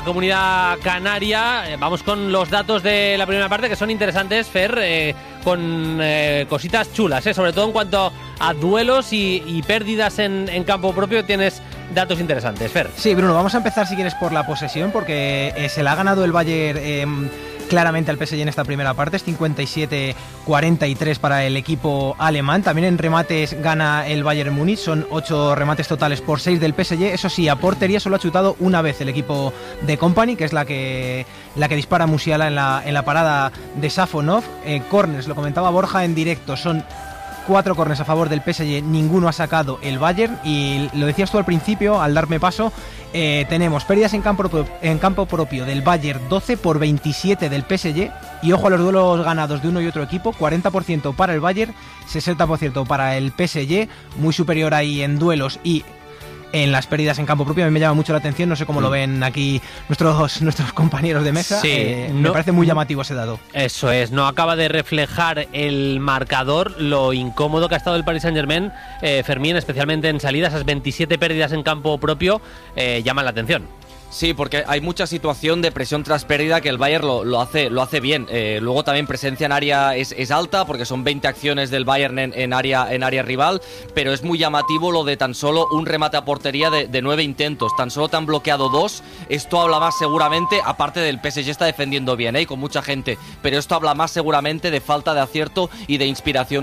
la Comunidad Canaria. Vamos con los datos de la primera parte, que son interesantes, Fer, con cositas chulas, sobre todo en cuanto a duelos y pérdidas en campo propio. Tienes datos interesantes, Fer. Sí, Bruno, vamos a empezar si quieres por la posesión, porque se la ha ganado el Bayern claramente al PSG en esta primera parte. Es 57-43 para el equipo alemán. También en remates gana el Bayern Múnich, son 8 remates totales por 6 del PSG. Eso sí, a portería solo ha chutado una vez el equipo de Kompany, que es la que dispara Musiala en la parada de Safonov. Corners, lo comentaba Borja en directo, son 4 corners a favor del PSG, ninguno ha sacado el Bayern. Y lo decías tú al principio, al darme paso, tenemos pérdidas en campo propio del Bayern, 12 por 27 del PSG. Y ojo a los duelos ganados de uno y otro equipo, 40% para el Bayern, 60% para el PSG, muy superior ahí en duelos y en las pérdidas en campo propio. A mí me llama mucho la atención, no sé cómo lo ven aquí nuestros compañeros de mesa. Sí, me parece muy llamativo ese dado. Eso es, no acaba de reflejar el marcador lo incómodo que ha estado el Paris Saint-Germain, Fermín, especialmente en salida. Esas 27 pérdidas en campo propio llaman la atención. Sí, porque hay mucha situación de presión tras pérdida que el Bayern lo hace bien. Luego también presencia en área es alta, porque son 20 acciones del Bayern en área rival, pero es muy llamativo lo de tan solo un remate a portería de 9 intentos. Tan solo te han bloqueado 2. Esto habla más seguramente, aparte del PSG está defendiendo bien, con mucha gente, pero esto habla más seguramente de falta de acierto y de inspiración